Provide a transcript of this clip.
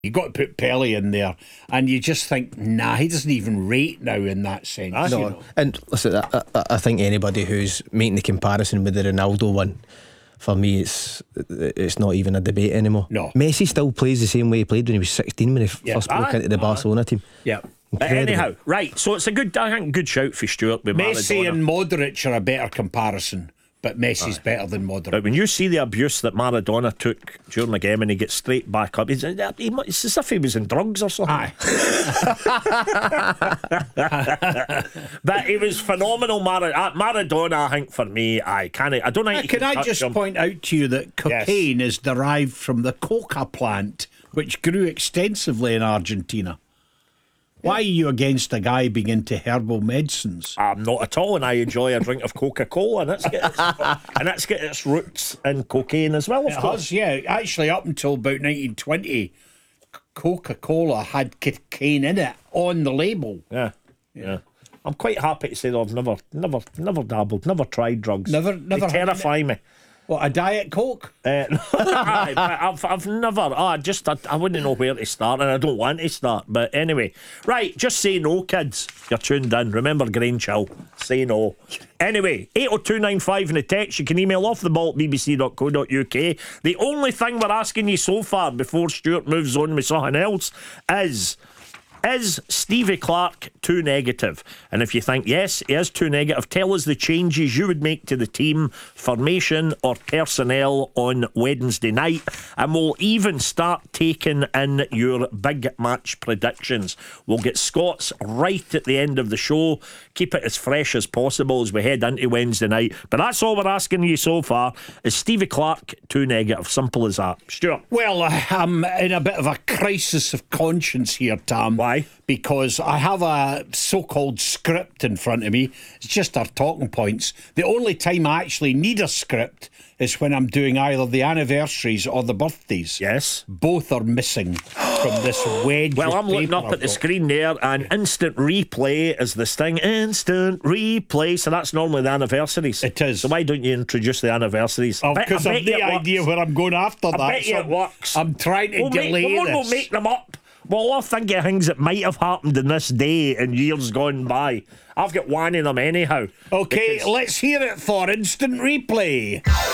You got to put Pelé in there, and you just think, nah, he doesn't even rate now in that sense. No, you know. and listen, I think anybody who's making the comparison with the Ronaldo one, for me, it's not even a debate anymore. No. Messi still plays the same way he played when he was 16 when he first broke into the Barcelona team. Yeah. But anyhow, right, so it's a good shout for Stuart with Messi Maradona. and Modric are a better comparison, but Messi's better than Modric. But when you see the abuse that Maradona took during the game and he gets straight back up, it's as if he was in drugs or something. Aye. But he was phenomenal. Maradona, I think, for me, I don't think you Can I touch just him. point out to you that cocaine is derived from the coca plant, which grew extensively in Argentina? Why are you against a guy being into herbal medicines? I'm not at all, and I enjoy a drink of Coca-Cola, and it's got its roots in cocaine as well, of course. Yeah. Actually, up until about 1920, Coca-Cola had cocaine in it on the label. Yeah. I'm quite happy to say that I've never dabbled, never tried drugs. Never They had terrify me. What, a Diet Coke? I've never. I wouldn't know where to start, and I don't want to start. But anyway, right, just say no, kids. You're tuned in. Remember Grange Hill. Say no. Anyway, 80295 in the text. You can email off the ball at bbc.co.uk. The only thing we're asking you so far before Stuart moves on with something else is Stevie Clarke too negative? And if you think yes, he is too negative, tell us the changes you would make to the team, formation or personnel on Wednesday night, and we'll even start taking in your big match predictions. We'll get Scott's right at the end of the show. Keep it as fresh as possible as we head into Wednesday night. But that's all we're asking you so far. Is Stevie Clarke too negative? Simple as that. Stuart? Well, I'm in a bit of a crisis of conscience here, Tam. Why? Because I have a so-called script in front of me. It's just our talking points. The only time I actually need a script is when I'm doing either the anniversaries or the birthdays. Yes. Both are missing from this wedge. Well, of I'm looking paper up I've at the got. screen there, and instant replay is this thing. Instant replay. So that's normally the anniversaries. It is. So why don't you introduce the anniversaries? Because I've no idea where I'm going after that. bet you so it works. I'm trying to delay this. We'll make them up. Well, I'll think of things that might have happened in this day in years gone by. I've got one of them anyhow. Okay, let's hear it for instant replay.